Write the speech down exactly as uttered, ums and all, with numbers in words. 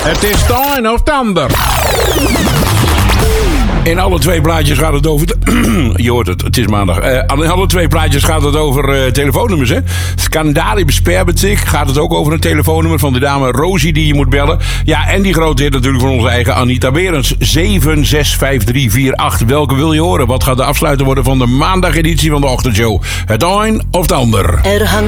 Het is de een of de ander. In alle twee plaatjes gaat het over... je hoort het, het is maandag. Uh, in alle twee plaatjes gaat het over uh, telefoonnummers, hè. Scandali besperbetik gaat het ook over een telefoonnummer van de dame Rosie die je moet bellen. Ja, en die grote hit natuurlijk van onze eigen Anita Berends. zeven zes vijf drie vier acht. Welke wil je horen? Wat gaat de afsluiter worden van de maandageditie van de ochtendshow? Het een of het ander? Er hangt